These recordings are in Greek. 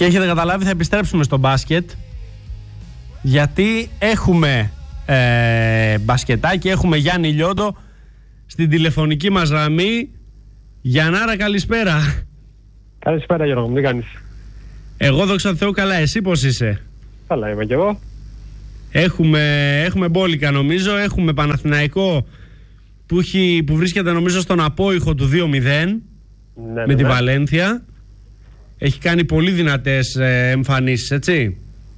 Και έχετε καταλάβει, θα επιστρέψουμε στο μπάσκετ, γιατί έχουμε μπασκετάκι, έχουμε Γιάννη Λιόντο στην τηλεφωνική μας γραμμή. Γιαννάρα, καλησπέρα. Καλησπέρα Γιώργο, τι κάνεις? Εγώ δόξα τω Θεώ καλά, εσύ πώς είσαι? Καλά είμαι κι εγώ. Έχουμε μπόλικα νομίζω, έχουμε Παναθηναϊκό που βρίσκεται νομίζω στον απόϊχο του 2-0 με τη Βαλένθια. Έχει κάνει πολύ δυνατές εμφανίσεις, έτσι?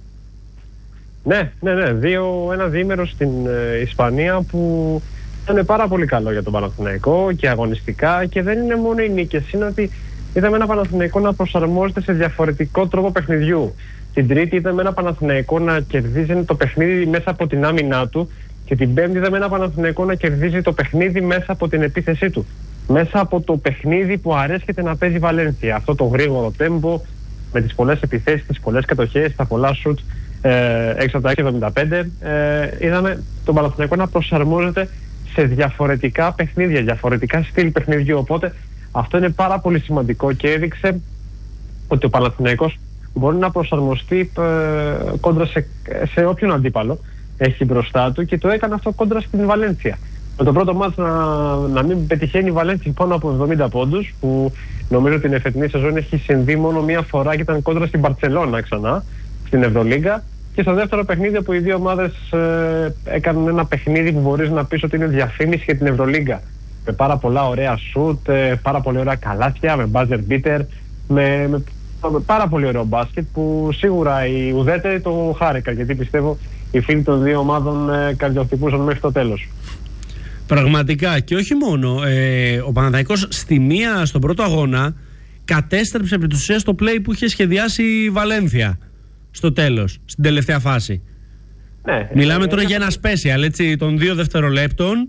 Ναι. Ένα διήμερο στην Ισπανία που ήταν πάρα πολύ καλό για τον Παναθηναϊκό και αγωνιστικά, και δεν είναι μόνο οι νίκες, είναι ότι είδαμε ένα Παναθηναϊκό να προσαρμόζεται σε διαφορετικό τρόπο παιχνιδιού. Την Τρίτη είδαμε ένα Παναθηναϊκό να κερδίζει το παιχνίδι μέσα από την άμυνά του, και την Πέμπτη είδαμε ένα Παναθηναϊκό να κερδίζει το παιχνίδι μέσα από την επίθεσή του. Μέσα από το παιχνίδι που αρέσκεται να παίζει η Βαλένθια. Αυτό το γρήγορο τέμπο, με τις πολλές επιθέσεις, τις πολλές κατοχές, τα πολλά σουτ έξω από τα 75. Είδαμε τον Παναθηναϊκό να προσαρμόζεται σε διαφορετικά παιχνίδια, διαφορετικά στυλ παιχνιδιού. Οπότε αυτό είναι πάρα πολύ σημαντικό και έδειξε ότι ο Παναθηναϊκός μπορεί να προσαρμοστεί κόντρα σε όποιον αντίπαλο έχει μπροστά του, και το έκανε αυτό κόντρα στην Βαλένθια. Με το πρώτο μάτς να μην πετυχαίνει η Βαλένθια πάνω από 70 πόντους, που νομίζω ότι την εφετινή σεζόν έχει συμβεί μόνο μία φορά και ήταν κόντρα στην Μπαρτσελώνα ξανά, στην Ευρωλίγκα. Και στο δεύτερο παιχνίδι που οι δύο ομάδες έκαναν ένα παιχνίδι που μπορείς να πεις ότι είναι διαφήμιση για την Ευρωλίγκα. Με πάρα πολλά ωραία σουτ, πάρα πολύ ωραία καλάθια, με buzzer beater, με πάρα πολύ ωραίο μπάσκετ, που σίγουρα οι ουδέτεροι το χάρηκαν, γιατί πιστεύω οι φίλοι των δύο ομάδων καρδιοχτυπούσαν μέχρι το τέλος. Πραγματικά, και όχι μόνο. Ο Παναθηναϊκός στον πρώτο αγώνα κατέστρεψε επί της ουσίας το play που είχε σχεδιάσει η Βαλένθια στο τέλος, στην τελευταία φάση. Ναι, μιλάμε τώρα για ένα special, έτσι, των 2 δευτερολέπτων,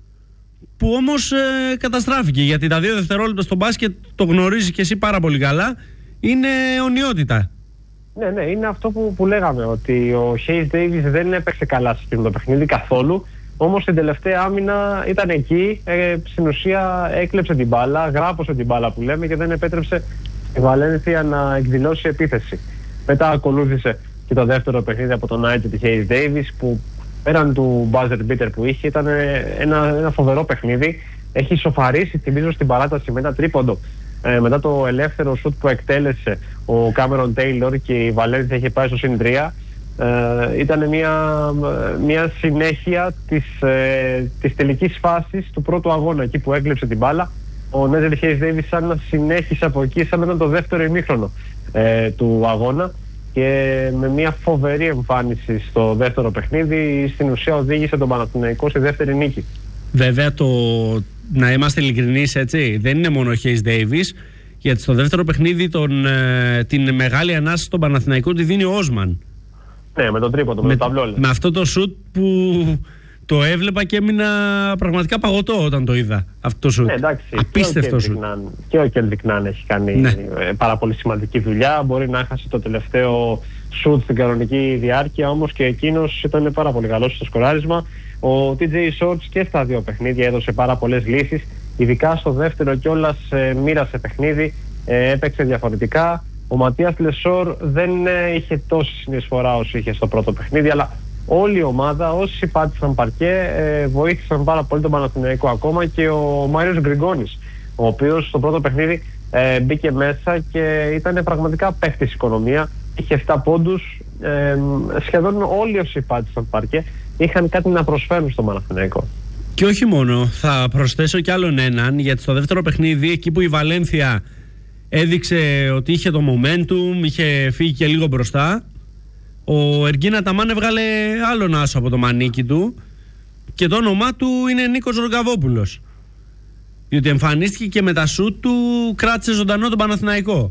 που όμως καταστράφηκε, γιατί τα 2 δευτερόλεπτα στο μπάσκετ, το γνωρίζει και εσύ πάρα πολύ καλά, είναι αιωνιότητα. Ναι, είναι αυτό που λέγαμε, ότι ο Hayes Davis δεν έπαιξε καλά σε αυτό το παιχνίδι καθόλου. Όμως στην τελευταία άμυνα ήταν εκεί, στην ουσία έκλεψε την μπάλα, γράπωσε την μπάλα που λέμε, και δεν επέτρεψε η Βαλένθια να εκδηλώσει επίθεση. Μετά ακολούθησε και το δεύτερο παιχνίδι από τον Άιτζετ Hayes Davis, που πέραν του buzzer beater που είχε, ήταν ένα φοβερό παιχνίδι. Έχει σοφαρίσει, θυμίζω, στην παράταση με ένα τρίποντο. Μετά το ελεύθερο σουτ που εκτέλεσε ο Κάμερον Τέιλορ και η Βαλένθια είχε πάει στο συν 3. Ήταν μια συνέχεια της τελικής φάσης του πρώτου αγώνα, εκεί που έκλεψε την μπάλα. Ο Νέζελ Hayes Davis σαν να συνέχισε από εκεί, σαν να ήταν το δεύτερο ημίχρονο του αγώνα, και με μια φοβερή εμφάνιση στο δεύτερο παιχνίδι στην ουσία οδήγησε τον Παναθηναϊκό στη δεύτερη νίκη. Βέβαια, να είμαστε ειλικρινείς, έτσι, δεν είναι μόνο ο Hayes Davis, γιατί στο δεύτερο παιχνίδι την μεγάλη ανάσταση στον Παναθηναϊκό τη δίνει ο Όσμαν. Ναι, με το τρίποντο, με το ταμπλό. Με αυτό το σουτ που το έβλεπα και έμεινα πραγματικά παγωτό όταν το είδα. Αυτό το σουτ. Εντάξει, απίστευτο σουτ. Και ο Κέλβικ Ναν έχει κάνει πάρα πολύ σημαντική δουλειά. Μπορεί να έχασε το τελευταίο σουτ στην κανονική διάρκεια, όμως και εκείνος ήταν πάρα πολύ καλός στο σκοράρισμα. Ο TJ Shorts και στα 2 παιχνίδια έδωσε πάρα πολλές λύσεις. Ειδικά στο δεύτερο κιόλας μοίρασε παιχνίδι, έπαιξε διαφορετικά. Ο Ματίας Λεσόρ δεν είχε τόση συνεισφορά όσο είχε στο πρώτο παιχνίδι, αλλά όλη η ομάδα, όσοι πάτησαν παρκέ, βοήθησαν πάρα πολύ τον Παναθηναϊκό. Ακόμα και ο Μάριος Γκριγκόνης, ο οποίος στο πρώτο παιχνίδι μπήκε μέσα και ήταν πραγματικά παίχτης οικονομία. Είχε 7 πόντους. Σχεδόν όλοι όσοι πάτησαν παρκέ είχαν κάτι να προσφέρουν στον Παναθηναϊκό. Και όχι μόνο, θα προσθέσω κι άλλον έναν, γιατί στο δεύτερο παιχνίδι, εκεί που η Βαλένθια έδειξε ότι είχε το momentum, είχε φύγει και λίγο μπροστά, ο Εργίν Αταμάν έβγαλε άλλον άσο από το μανίκι του, και το όνομά του είναι Νίκος Ρογκαβόπουλος, διότι εμφανίστηκε και με τα σουτ του, κράτησε ζωντανό τον Παναθηναϊκό.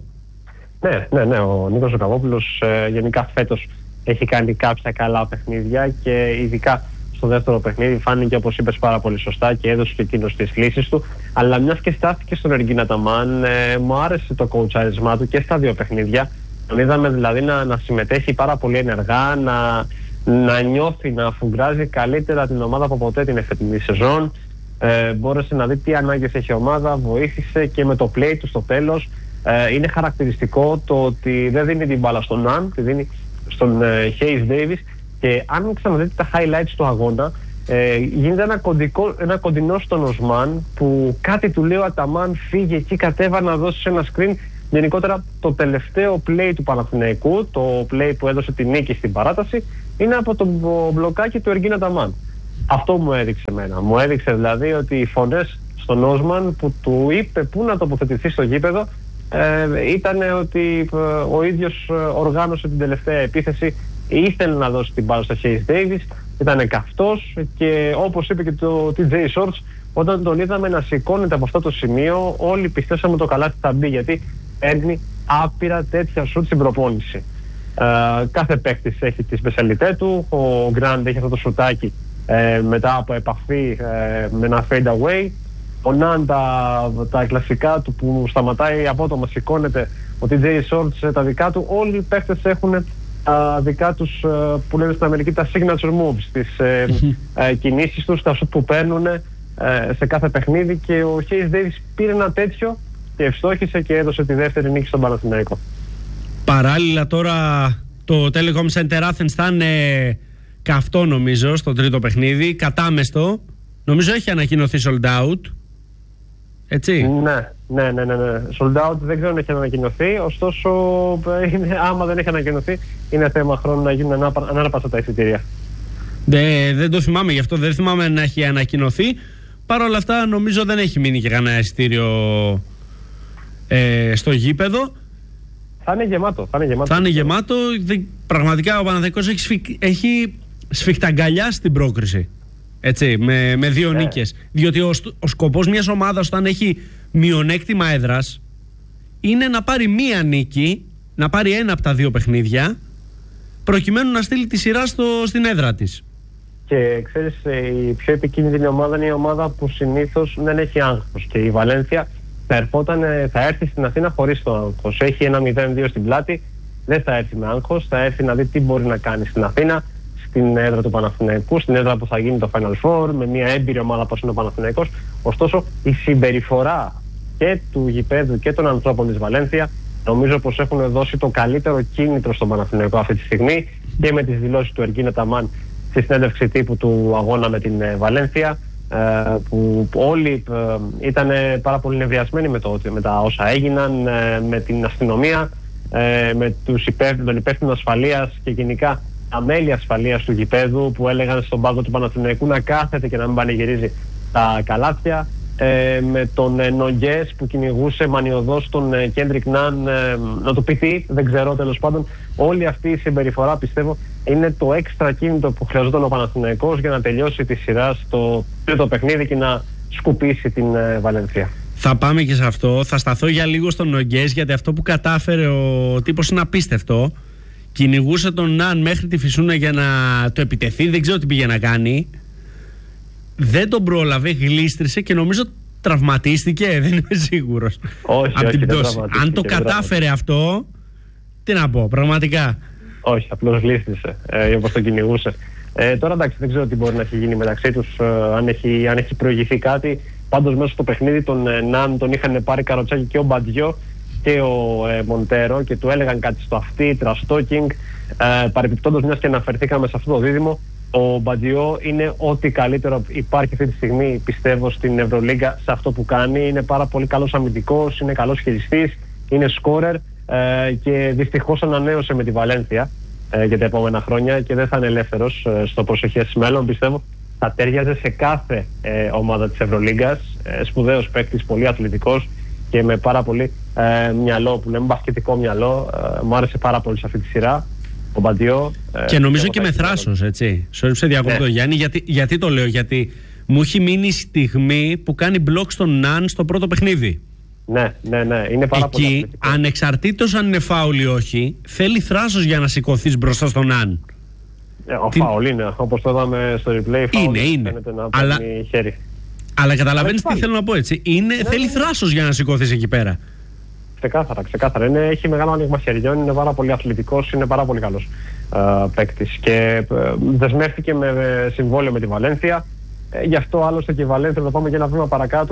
Ναι, ο Νίκος Ρογκαβόπουλος γενικά φέτος έχει κάνει κάποια καλά παιχνίδια, και ειδικά στο δεύτερο παιχνίδι φάνηκε, όπως είπες πάρα πολύ σωστά, και έδωσε και εκείνος τις λύσεις του. Αλλά μιας και στάθηκε στον Εργίν Αταμάν, μου άρεσε το κοουτσάρισμά του και στα 2 παιχνίδια. Τον είδαμε δηλαδή να συμμετέχει πάρα πολύ ενεργά, να νιώθει, να αφουγκράζει καλύτερα την ομάδα από ποτέ την εφετινή σεζόν. Μπόρεσε να δει τι ανάγκες έχει η ομάδα, βοήθησε και με το play του στο τέλος. Είναι χαρακτηριστικό το ότι δεν δίνει την μπάλα στον Ναν, τη δίνει στον Hayes Davis, και αν ξαναδείτε τα highlights του αγώνα, γίνεται ένα κοντινό στον Οσμάν που κάτι του λέει ο Αταμάν, φύγε εκεί, κατέβα να δώσει ένα screen. Γενικότερα το τελευταίο play του Παναθηναϊκού, το play που έδωσε τη νίκη στην παράταση, είναι από το μπλοκάκι του Εργίν Αταμάν. Αυτό μου έδειξε εμένα. Μου έδειξε δηλαδή ότι οι φωνές στον Όσμαν που του είπε πού να τοποθετηθεί στο γήπεδο ήταν ότι ο ίδιος οργάνωσε την τελευταία επίθεση, ήθελε να δώσει την μπάλα στο Hayes Davis, ήταν καυτός, και όπως είπε και το TJ Shorts, όταν τον είδαμε να σηκώνεται από αυτό το σημείο, όλοι πιστέψαμε το καλάθι θα μπει, γιατί παίρνει άπειρα τέτοια σουτ στην προπόνηση. Κάθε παίκτης έχει τη σπεσιαλιτέ του. Ο Γκραντ έχει αυτό το σουτάκι μετά από επαφή με ένα fade away. Ο Ναν τα κλασικά του που σταματάει απότομα, σηκώνεται. Ο TJ Shorts τα δικά του. Όλοι οι παίκτες έχουν δικά τους που λένε στην Αμερική τα signature moves, τις κινήσεις τους, τα σουτ που παίρνουν σε κάθε παιχνίδι, και ο Hayes Davis πήρε ένα τέτοιο και ευστόχησε και έδωσε τη δεύτερη νίκη στον Παναθηναϊκό. Παράλληλα τώρα το Telecom Center Athens θα είναι καυτό νομίζω στο τρίτο παιχνίδι, κατάμεστο. Νομίζω έχει ανακοινωθεί sold out. Έτσι. Ναι. Sold out δεν ξέρω αν έχει ανακοινωθεί. Ωστόσο, άμα δεν έχει ανακοινωθεί, είναι θέμα χρόνου να γίνουν ανάρπαστα τα εισιτήρια. Δεν το θυμάμαι, γι' αυτό δεν θυμάμαι να έχει ανακοινωθεί. Παρ' όλα αυτά, νομίζω δεν έχει μείνει και κανένα εισιτήριο στο γήπεδο. Θα είναι γεμάτο. Θα είναι γεμάτο. Πραγματικά ο Παναθηναϊκός έχει σφιχταγκαλιάσει την πρόκριση. Έτσι, με δύο νίκες. Διότι ο σκοπός μιας ομάδας όταν έχει μειονέκτημα έδρας είναι να πάρει μία νίκη, να πάρει ένα από τα δύο παιχνίδια, προκειμένου να στείλει τη σειρά στην έδρα της. Και ξέρεις, η πιο επικίνδυνη ομάδα είναι η ομάδα που συνήθως δεν έχει άγχος. Και η Βαλένθια θα έρθει στην Αθήνα χωρίς το άγχος. Έχει ένα 0-2 στην πλάτη, δεν θα έρθει με άγχος, θα έρθει να δει τι μπορεί να κάνει στην Αθήνα, στην έδρα του Παναθηναϊκού, στην έδρα που θα γίνει το Final Four, με μια έμπειρη ομάδα όπως είναι ο Παναθηναϊκός. Ωστόσο, η συμπεριφορά και του γηπέδου και των ανθρώπων της Βαλένθια νομίζω πως έχουν δώσει το καλύτερο κίνητρο στον Παναθηναϊκό αυτή τη στιγμή, και με τις δηλώσεις του Εργίν Αταμάν στη συνέντευξη τύπου του αγώνα με την Βαλένθια, που όλοι ήταν πάρα πολύ νευριασμένοι με τα όσα έγιναν, με την αστυνομία, με τον υπεύθυνο ασφαλείας και γενικά τα μέλη ασφαλείας του γηπέδου, που έλεγαν στον πάγκο του Παναθηναϊκού να κάθεται και να μην πανηγυρίζει τα καλάθια, με τον Νογκές που κυνηγούσε μανιωδώς τον Κέντρικ Ναν να του πει τι, δεν ξέρω, τέλος πάντων. Όλη αυτή η συμπεριφορά πιστεύω είναι το έξτρα κίνητο που χρειαζόταν ο Παναθηναϊκός για να τελειώσει τη σειρά στο τρίτο παιχνίδι και να σκουπίσει την Βαλένθια. Θα πάμε και σε αυτό. Θα σταθώ για λίγο στον Νογκές, γιατί αυτό που κατάφερε ο τύπος είναι απίστευτο. Κυνηγούσε τον Ναν μέχρι τη φυσούνα για να το επιτεθεί, δεν ξέρω τι πήγε να κάνει. Δεν τον πρόλαβε, γλίστρισε και νομίζω τραυματίστηκε, δεν είμαι σίγουρος. Όχι, την πτώση. Αν το κατάφερε αυτό, τι να πω, πραγματικά. Όχι, απλώς γλίστρισε όπως τον κυνηγούσε. Τώρα εντάξει, δεν ξέρω τι μπορεί να έχει γίνει μεταξύ τους, αν έχει προηγηθεί κάτι. Πάντως μέσα στο παιχνίδι τον Ναν τον είχαν πάρει καροτσάκι και ο Μπαντιό και ο Μοντέρο και του έλεγαν κάτι στο αυτί, τραστόκινγκ. Παρεπιπτόντως, μιας και αναφερθήκαμε σε αυτό το δίδυμο, ο Μπαντιό είναι ό,τι καλύτερο υπάρχει αυτή τη στιγμή, πιστεύω, στην Ευρωλίγκα σε αυτό που κάνει. Είναι πάρα πολύ καλός αμυντικός, είναι καλός χειριστής, είναι σκόρερ, και δυστυχώς ανανέωσε με τη Βαλένθια για τα επόμενα χρόνια και δεν θα είναι ελεύθερος στο προσεχές μέλλον, πιστεύω. Θα τέριαζε σε κάθε ομάδα της Ευρωλίγκας, σπουδαίος παίκτης, πολύ αθλητικός και με πάρα πολύ μυαλό, που λέμε μπασκετικό μυαλό. Μου άρεσε πάρα πολύ σε αυτή τη σειρά ο Μπαντιό. Και νομίζω και με θράσος, έτσι. Σε διακόπτω, Γιάννη, γιατί το λέω, γιατί μου έχει μείνει η στιγμή που κάνει μπλοκ στον Ναν στο πρώτο παιχνίδι. Ναι, είναι πάρα πολύ εκεί, ανεξαρτήτως αν είναι φάουλ ή όχι, θέλει θράσος για να σηκωθείς μπροστά στον Ναν. Φάουλ είναι, όπως το είδαμε στο replay. Είναι. Αλλά, χέρι. Αλλά καταλαβαίνεις τι θέλω να πω, έτσι. Θέλει θράσος για να σηκωθείς εκεί πέρα. Ξεκάθαρα. Έχει μεγάλο άνοιγμα χεριών, είναι πάρα πολύ αθλητικός, είναι πάρα πολύ καλός παίκτης. Και δεσμεύτηκε με συμβόλαιο με τη Βαλένθια. Γι' αυτό άλλωστε και η Βαλένθια, θα πάμε και ένα βήμα παρακάτω,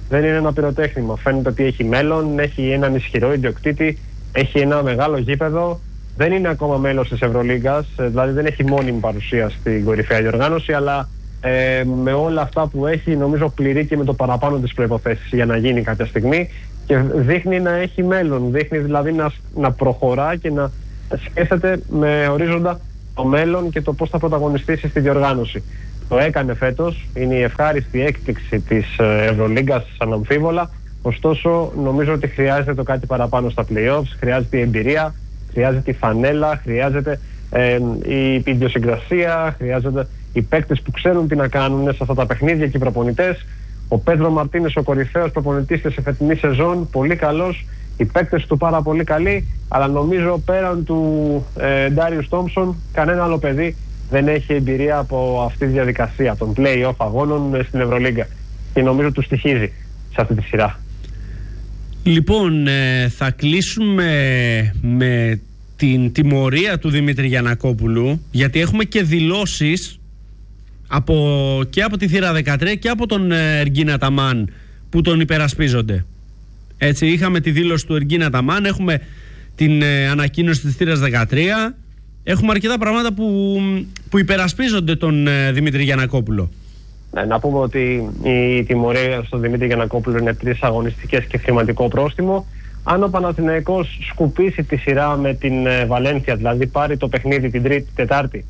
δεν είναι ένα πυροτέχνημα. Φαίνεται ότι έχει μέλλον, έχει έναν ισχυρό ιδιοκτήτη, έχει ένα μεγάλο γήπεδο. Δεν είναι ακόμα μέλος της Ευρωλίγκας, δηλαδή δεν έχει μόνιμη παρουσία στην κορυφαία διοργάνωση, αλλά με όλα αυτά που έχει, νομίζω πληρεί και με το παραπάνω τις προϋποθέσεις για να γίνει κάποια στιγμή και δείχνει να έχει μέλλον, δείχνει δηλαδή να προχωρά και να σκέφτεται με ορίζοντα το μέλλον και το πώς θα πρωταγωνιστήσει στη διοργάνωση. Το έκανε φέτος, είναι η ευχάριστη έκπληξη της Ευρωλίγκας αναμφίβολα, ωστόσο νομίζω ότι χρειάζεται το κάτι παραπάνω στα play-offs, χρειάζεται η εμπειρία, χρειάζεται η φανέλα, χρειάζεται η ιδιοσυγκρασία, χρειάζεται οι παίκτες που ξέρουν τι να κάνουν σε αυτά τα παιχνίδια και οι προπονητές. Ο Πέντρο Μαρτίνες, ο κορυφαίος προπονητής της φετινής σεζόν, πολύ καλός, οι παίκτες του πάρα πολύ καλοί, αλλά νομίζω πέραν του Ντάριους Τόμψον, κανένα άλλο παιδί δεν έχει εμπειρία από αυτή τη διαδικασία των play-off αγώνων στην Ευρωλίγκα και νομίζω του στοιχίζει σε αυτή τη σειρά. Λοιπόν, θα κλείσουμε με την τιμωρία του Δημήτρη Γιαννακόπουλου, γιατί έχουμε και δηλώσεις και από τη θύρα 13 και από τον Εργίνα Ταμάν που τον υπερασπίζονται. Έτσι, είχαμε τη δήλωση του Εργίνα Ταμάν, έχουμε την ανακοίνωση της θύρας 13, έχουμε αρκετά πράγματα που υπερασπίζονται τον Δημήτρη Γιαννακόπουλο. Να πούμε ότι η τιμωρία στον Δημήτρη Γιαννακόπουλο είναι 3 αγωνιστικές και χρηματικό πρόστιμο. Αν ο Παναθηναϊκός σκουπίσει τη σειρά με την Βαλένθια, δηλαδή πάρει το παιχνίδι την Τρίτη, Τετάρτη,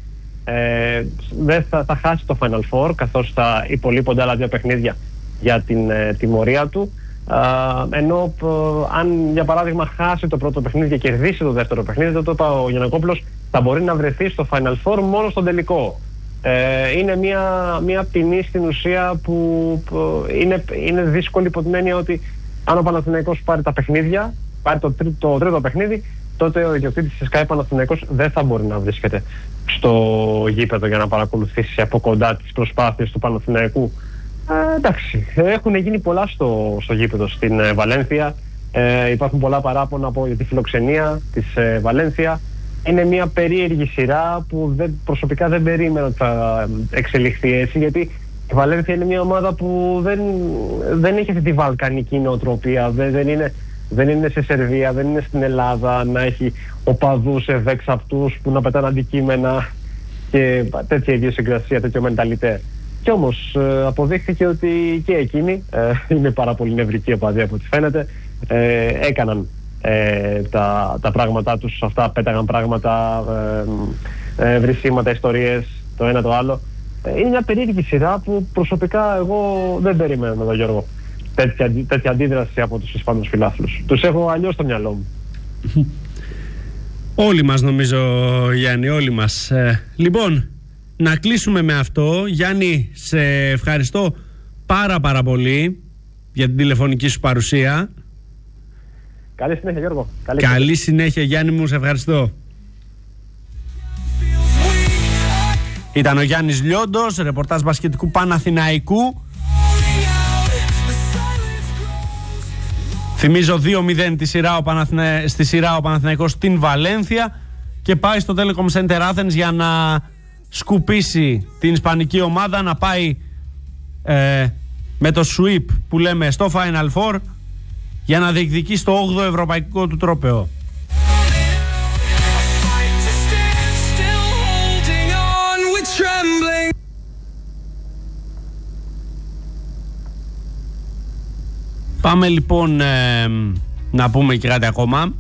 δεν θα χάσει το Final Four, καθώς θα υπολείπονται άλλα 2 παιχνίδια για την τιμωρία του. Ενώ αν για παράδειγμα χάσει το πρώτο παιχνίδι και κερδίσει το δεύτερο παιχνίδι, τότε ο Γιαννακόπουλος θα μπορεί να βρεθεί στο Final Four μόνο στον τελικό. Είναι μια ποινή στην ουσία που είναι δύσκολη υπό την έννοια ότι αν ο Παναθηναϊκός πάρει τα παιχνίδια, πάρει το τρίτο παιχνίδι, τότε ο ιδιοκτήτης της ΣΚΑΙ Παναθηναϊκός δεν θα μπορεί να βρίσκεται στο γήπεδο για να παρακολουθήσει από κοντά τις προσπάθειες του Παναθηναϊκού. Εντάξει, έχουν γίνει πολλά στο γήπεδο στην Βαλένθια. Υπάρχουν πολλά παράπονα για τη φιλοξενία της Βαλένθια. Είναι μια περίεργη σειρά που προσωπικά δεν περίμενα ότι θα εξελιχθεί έτσι, γιατί η Βαλένθια είναι μια ομάδα που δεν έχει αυτή τη βαλκανική νοοτροπία, δεν είναι σε Σερβία, δεν είναι στην Ελλάδα να έχει οπαδούς ευεξαπτούς που να πετάνε αντικείμενα και τέτοια ιδιοσυγκρασία, τέτοιο μενταλιτέ. Κι όμως αποδείχθηκε ότι και εκείνοι είναι πάρα πολύ νευρικοί οπαδοί από ό,τι φαίνεται, έκαναν τα πράγματά τους αυτά, πέταγαν πράγματα, βρυσίματα, ιστορίες, το ένα το άλλο. Είναι μια περίεργη σειρά που προσωπικά εγώ δεν περίμενα με τον Γιώργο τέτοια αντίδραση από τους Ισπανούς φιλάθλους. Τους έχω αλλιώς στο μυαλό μου. Όλοι μας νομίζω, Γιάννη, όλοι μας. Λοιπόν, να κλείσουμε με αυτό. Γιάννη, σε ευχαριστώ πάρα πολύ για την τηλεφωνική σου παρουσία. Καλή συνέχεια, Γιώργο. Καλή συνέχεια, Γιάννη μου, σε ευχαριστώ. Ήταν ο Γιάννης Λιόντος, ρεπορτάζ μπασκετικού Παναθηναϊκού. Θυμίζω 2-0 στη σειρά ο Παναθηναϊκός στην Βαλένθια και πάει στο Telecom Center Athens για να σκουπίσει την ισπανική ομάδα, να πάει με το sweep που λέμε στο Final Four για να διεκδικήσει το 8ο ευρωπαϊκό του τρόπαιο. Πάμε λοιπόν να πούμε και κάτι ακόμα.